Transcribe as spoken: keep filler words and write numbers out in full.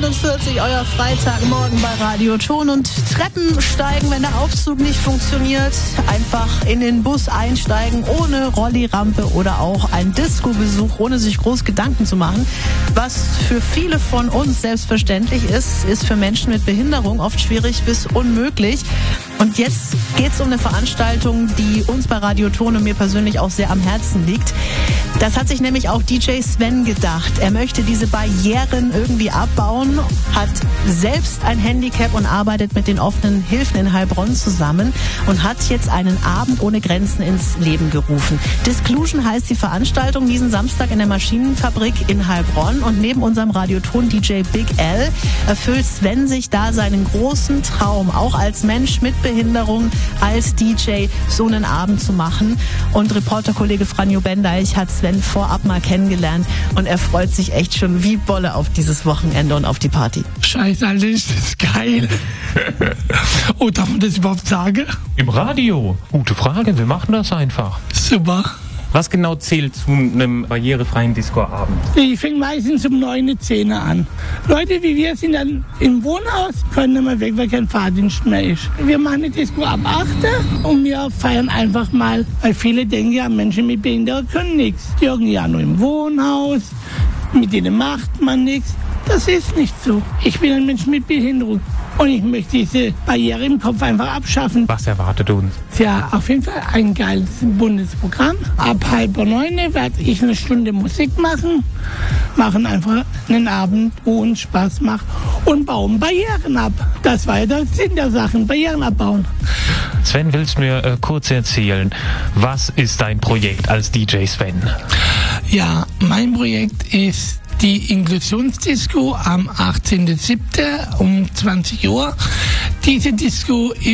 neunundvierzig, euer Freitagmorgen bei Radio Ton. Und Treppen steigen, wenn der Aufzug nicht funktioniert. Einfach in den Bus einsteigen, ohne Rollirampe oder auch ein Disco-Besuch, ohne sich groß Gedanken zu machen. Was für viele von uns selbstverständlich ist, ist für Menschen mit Behinderung oft schwierig bis unmöglich. Und jetzt geht es um eine Veranstaltung, die uns bei Radio Ton und mir persönlich auch sehr am Herzen liegt. Das hat sich nämlich auch D J Sven gedacht. Er möchte diese Barrieren irgendwie abbauen, hat selbst ein Handicap und arbeitet mit den offenen Hilfen in Heilbronn zusammen und hat jetzt einen Abend ohne Grenzen ins Leben gerufen. Disclusion heißt die Veranstaltung, diesen Samstag in der Maschinenfabrik in Heilbronn. Und neben unserem Radioton-D J Big L erfüllt Sven sich da seinen großen Traum, auch als Mensch mit Behinderung, als D J so einen Abend zu machen. Und Reporterkollege Franjo Bendeich hat Sven vorab mal kennengelernt und er freut sich echt schon wie Bolle auf dieses Wochenende und auf die Party. Scheiße, Alter, ist das geil. Oh, darf man das überhaupt sagen? Im Radio? Gute Frage, wir machen das einfach. Super. Was genau zählt zu einem barrierefreien Disco-Abend? Ich fängt meistens um neun, zehn an. Leute wie wir sind dann im Wohnhaus, können nicht mehr weg, weil kein Fahrdienst mehr ist. Wir machen eine Disco ab acht und wir feiern einfach mal, weil viele denken ja, Menschen mit Behinderung können nichts. Die hocken ja nur im Wohnhaus, mit denen macht man nichts. Das ist nicht so. Ich bin ein Mensch mit Behinderung. Und ich möchte diese Barriere im Kopf einfach abschaffen. Was erwartet uns? Ja, auf jeden Fall ein geiles Bundesprogramm. Ab halb neun werde ich eine Stunde Musik machen. Machen einfach einen Abend, wo uns Spaß macht. Und bauen Barrieren ab. Das war ja der Sinn der Sachen, Barrieren abbauen. Sven, willst du mir äh, kurz erzählen, was ist dein Projekt als D J Sven? Ja, mein Projekt ist die Inklusionsdisco am achtzehnten siebten um zwanzig Uhr. Diese Disco